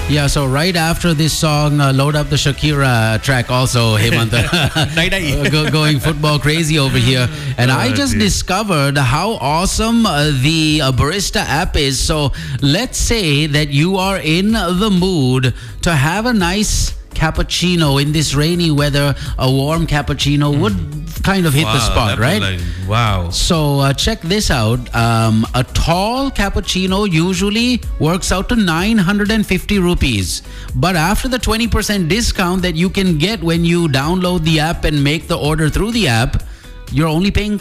Yeah, so right after this song, load up the Shakira track also, Hemanta. Going football crazy over here. And I just discovered how awesome the Barista app is. So let's say that you are in the mood to have a nice cappuccino in this rainy weather. A warm cappuccino would kind of hit the spot, right? Wow. So check this out. A tall cappuccino usually works out to 950 rupees. But after the 20% discount that you can get when you download the app and make the order through the app, you're only paying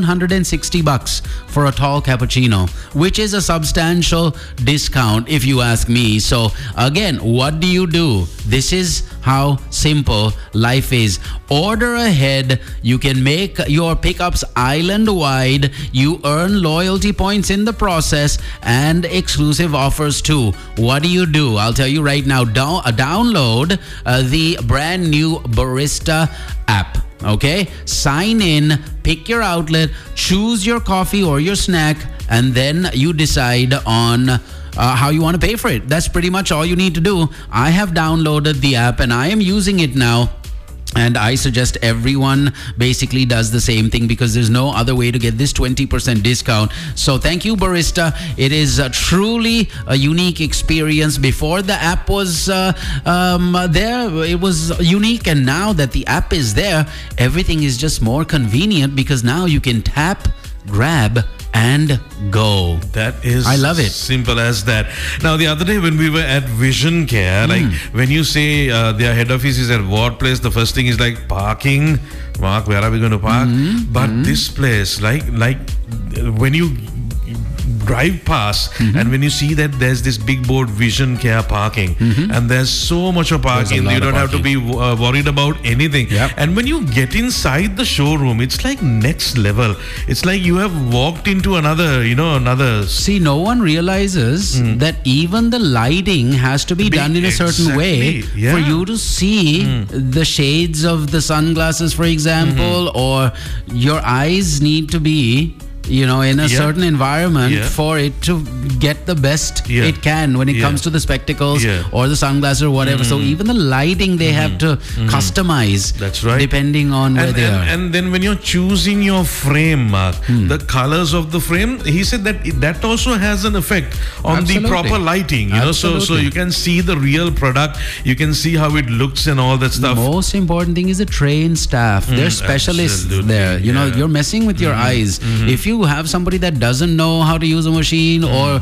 $760 for a tall cappuccino, which is a substantial discount if you ask me. So again, what do? This is how simple life is. Order ahead. You can make your pickups island-wide. You earn loyalty points in the process and exclusive offers too. What do? I'll tell you right now. Download the brand new Barista app. Okay, sign in, pick your outlet, choose your coffee or your snack, and then you decide on how you want to pay for it. That's pretty much all you need to do. I have downloaded the app and I am using it now. And I suggest everyone basically does the same thing because there's no other way to get this 20% discount. So thank you, Barista. It is truly a unique experience. Before the app was there, it was unique. And now that the app is there, everything is just more convenient because now you can tap, grab, and go. That is, I love it. Simple as that. Now, the other day when we were at Vision Care, like when you say their head office is at what place, the first thing is like parking. Mark, where are we going to park? But this place, like when you drive past and when you see that there's this big board Vision Care parking and there's so much of parking, you don't have to be worried about anything. And when you get inside the showroom, it's like next level. It's like you have walked into another. See, no one realizes that even the lighting has to be done in a certain way for you to see the shades of the sunglasses, for example, or your eyes need to be in a certain environment for it to get the best it can when it comes to the spectacles or the sunglasses or whatever. So even the lighting they have to customize. That's right. Depending on where they are. And then when you're choosing your frame, Mark, the colors of the frame, he said that also has an effect on the proper lighting. So you can see the real product, you can see how it looks and all that stuff. The most important thing is the trained staff. They're specialists there. You're messing with your eyes. If you have somebody that doesn't know how to use a machine or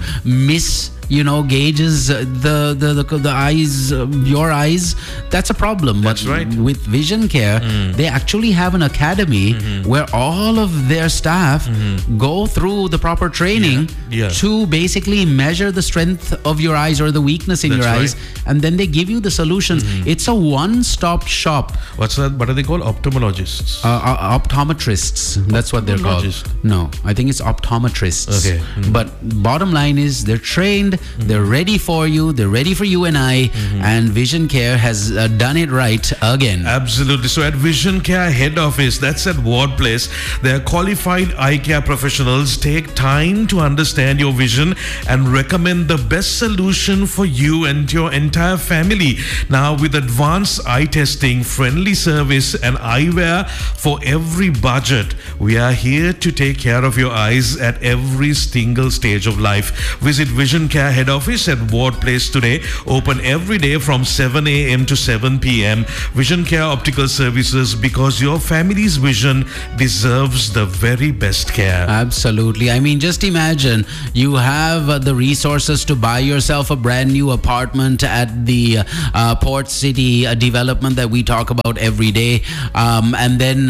gauges the eyes, your eyes, that's a problem. That's right. With Vision Care, they actually have an academy where all of their staff go through the proper training to basically measure the strength of your eyes or the weakness in your eyes, and then they give you the solutions. It's a one-stop shop. What's that? What are they called? Ophthalmologists? Optometrists. That's what they're called. No, I think it's optometrists. Okay. But bottom line is they're trained. They're ready for you. They're ready for you and I. And Vision Care has done it right again. Absolutely. So at Vision Care head office, that's at Ward Place, their qualified eye care professionals take time to understand your vision and recommend the best solution for you and your entire family. Now, with advanced eye testing, friendly service, and eyewear for every budget, we are here to take care of your eyes at every single stage of life. Visit Vision Care head office at Ward Place today. Open every day from 7 a.m. to 7 p.m. Vision Care Optical Services, because your family's vision deserves the very best care. Absolutely. I mean, just imagine you have the resources to buy yourself a brand new apartment at the Port City development that we talk about every day. And then,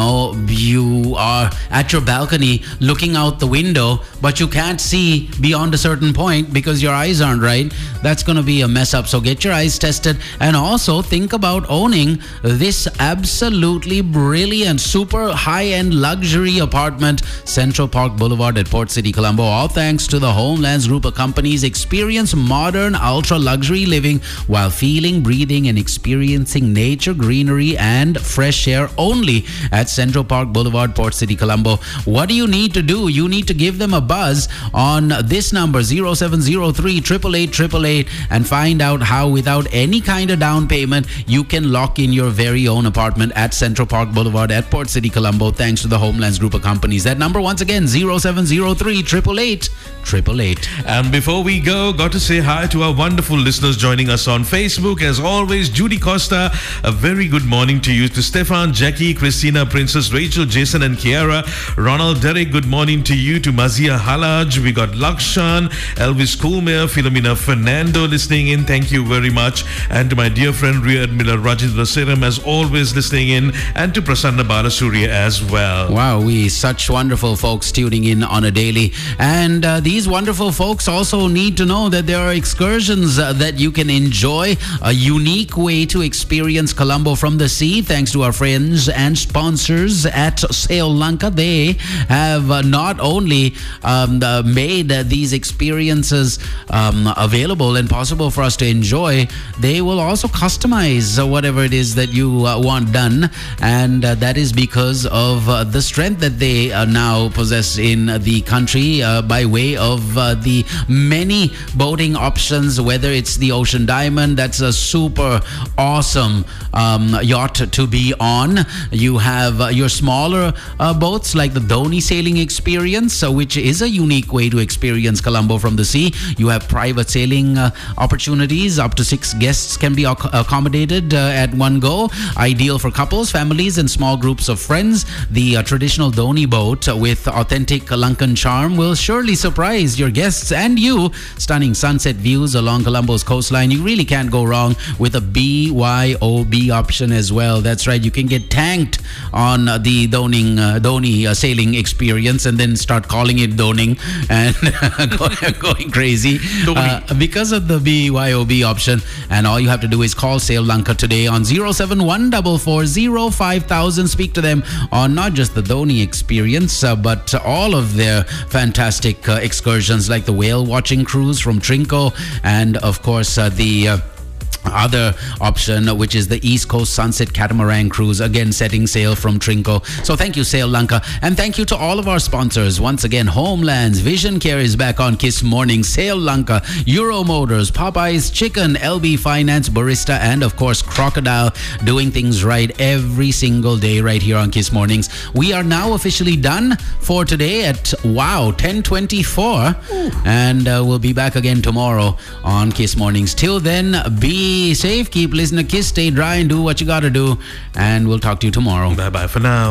you are at your balcony looking out the window, but you can't see beyond a certain point because your eyes aren't right. That's going to be a mess up. So get your eyes tested. And also, also think about owning this absolutely brilliant, super high-end luxury apartment, Central Park Boulevard at Port City, Colombo. All thanks to the Homelands Group of Companies. Experience modern, ultra-luxury living while feeling, breathing, and experiencing nature, greenery, and fresh air only at Central Park Boulevard, Port City, Colombo. What do you need to do? You need to give them a buzz on this number, 0703 888 and find out how, without any kind of down payment, you can lock in your very own apartment at Central Park Boulevard at Port City, Colombo, thanks to the Homelands Group of Companies. That number, once again, 0703 888. And before we go, got to say hi to our wonderful listeners joining us on Facebook. As always, Judy Costa, a very good morning to you. To Stefan, Jackie, Christina, Princess, Rachel, Jason, and Kiara. Ronald, Derek, good morning to you. To Mazia Halaj, we got Lakshan, Elvis Coolmere, Philomena Fernando listening in. Thank you very much. And to my dear friend Rear Admiral Rajendra Seram, as always, listening in. And to Prasanna Balasurya as well. Wow, we such wonderful folks tuning in on a daily. And these wonderful folks also need to know that there are excursions that you can enjoy. A unique way to experience Colombo from the sea, thanks to our friends and sponsors at Sail Lanka. They have not only made these experiences available and possible for us to enjoy, they will also customize whatever it is that you want done. And that is because of the strength that they now possess in the country by way of the many boating options, whether it's the Ocean Diamond, that's a super awesome yacht to be on. You have your smaller boats like the Dhoni sailing experience, which is a unique way to experience Colombo from the sea. You have private sailing opportunities. Up to 6 guests can be accommodated at one go. Ideal for couples, families, and small groups of friends. The traditional Dhoni boat with authentic Lankan charm will surely surprise your guests and you. Stunning sunset views along Colombo's coastline. You really can't go wrong with a BYOB option as well. That's right, you can get tanked on the Dhoni sailing experience and then start calling it Dhoning and going crazy because of the BYOB option. And all you have to do is call Sail Lanka today on 0714405,000. Speak to them on not just the Dhoni experience, but all of their fantastic excursions like the whale watching cruise from Trinco, and of course the other option, which is the East Coast Sunset Catamaran Cruise, again setting sail from Trinco. So thank you, Sail Lanka, and thank you to all of our sponsors. Once again, Homelands, Vision Care is back on Kiss Morning, Sail Lanka, Euro Motors, Popeyes Chicken, LB Finance, Barista, and of course Crocodile, doing things right every single day right here on Kiss Mornings. We are now officially done for today at 10:24, and we'll be back again tomorrow on Kiss Mornings. Till then, be safe, keep listening to Kiss, stay dry, and do what you gotta do, and we'll talk to you tomorrow. Bye bye for now.